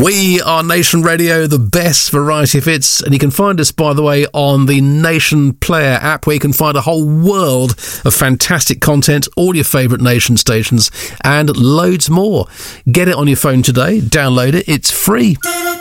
We are Nation Radio, the best variety of hits, and you can find us, by the way, on the Nation Player app, where you can find a whole world of fantastic content, all your favourite Nation stations, and loads more. Get it on your phone today, download it, it's free.